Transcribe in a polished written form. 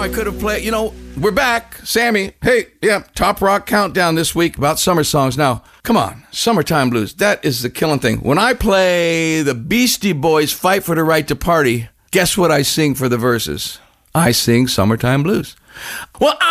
I could have played, we're back. Sammy, hey, yeah, Top Rock Countdown this week about summer songs. Now, come on, Summertime Blues, that is the killing thing. When I play the Beastie Boys' Fight for the Right to Party, guess what I sing for the verses? I sing Summertime Blues. Well,